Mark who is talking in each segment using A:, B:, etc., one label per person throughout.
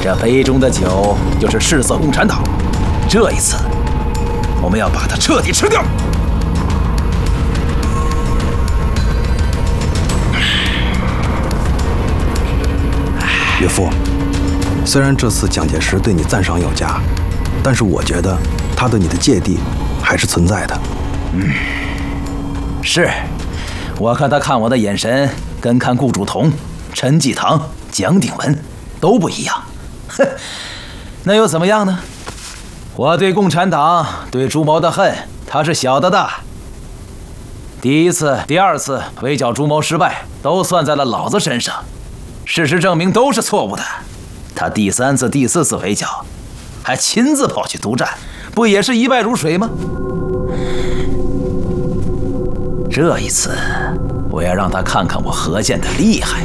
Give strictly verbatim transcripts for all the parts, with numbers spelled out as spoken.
A: 这杯中的酒就是赤色共产党，这一次我们要把它彻底吃掉。
B: 岳父，虽然这次蒋介石对你赞赏有加，但是我觉得他对你的芥蒂还是存在的。
A: 嗯，是，我看他看我的眼神跟看顾祝同、陈济棠、蒋鼎文都不一样。哼，那又怎么样呢？我对共产党、对朱毛的恨，他是晓得的。第一次、第二次围剿朱毛失败，都算在了老子身上。事实证明都是错误的。他第三次、第四次围剿，还亲自跑去督战，不也是一败如水吗？这一次，我要让他看看我何键的厉害。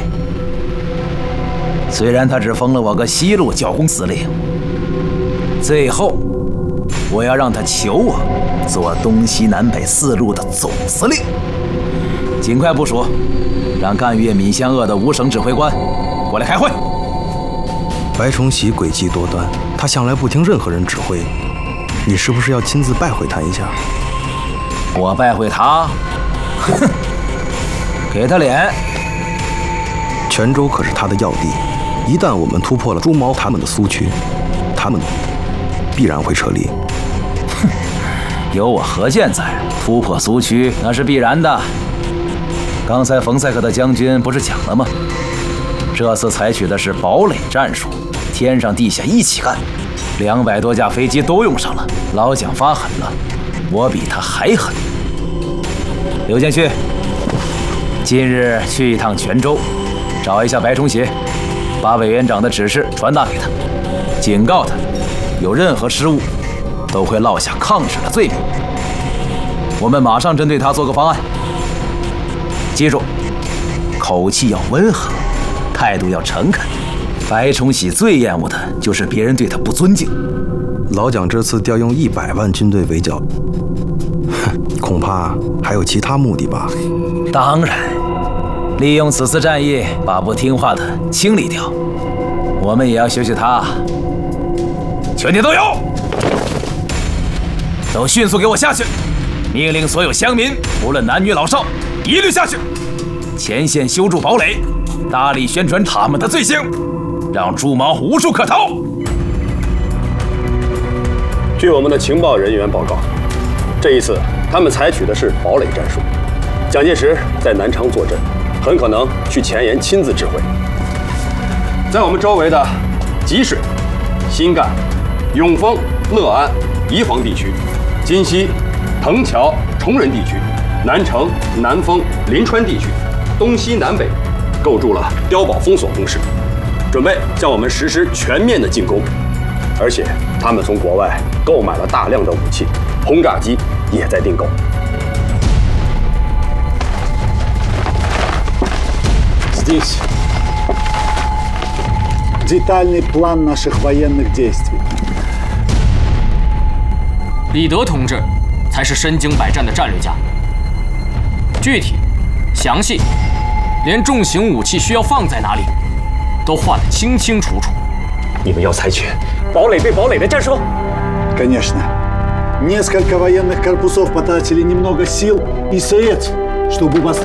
A: 虽然他只封了我个西路教工司令，最后我要让他求我做东西南北四路的总司令。尽快部署，让赣粤闽湘鄂的五省指挥官过来开会。
B: 白崇禧诡计多端，他向来不听任何人指挥，你是不是要亲自拜会他一下？
A: 我拜会他？哼，给他脸！
B: 泉州可是他的要地，一旦我们突破了朱毛他们的苏区，他们必然会撤离。
A: 哼，有我何键在，突破苏区那是必然的。刚才冯赛克的将军不是讲了吗？这次采取的是堡垒战术，天上地下一起干，两百多架飞机都用上了。老蒋发狠了，我比他还狠。刘建旭，今日去一趟泉州，找一下白崇禧，把委员长的指示传达给他，警告他，有任何失误，都会落下抗日的罪名。我们马上针对他做个方案。记住，口气要温和，态度要诚恳。白崇禧最厌恶的就是别人对他不尊敬。
B: 老蒋这次调用一百万军队围剿，哼，恐怕还有其他目的吧？
A: 当然，利用此次战役把不听话的清理掉。我们也要学学他。全体都有，都迅速给我下去！命令所有乡民，无论男女老少，一律下去！前线修筑堡垒，大力宣传他们的罪行，让朱毛无处可逃。
C: 据我们的情报人员报告，这一次他们采取的是堡垒战术。蒋介石在南昌坐镇，很可能去前沿亲自指挥。在我们周围的吉水、新干、永丰、乐安、宜黄地区，金溪、藤桥、崇仁地区，南城、南丰、临川地区，东西南北构筑了碉堡封锁工事，准备向我们实施全面的进攻。而且他们从国外购买了大量的武器，轰炸机也在订购。
D: Здесь детальный план наших военных действий.
E: 李德同志才是身经百战的战略家，具体、详细，连重型武器需要放在哪里，都画得清清楚楚。
C: 你们要采取堡垒对堡垒的战术？
D: Конечно. Несколько военных корпусов потратили немного сил и средств, чтобы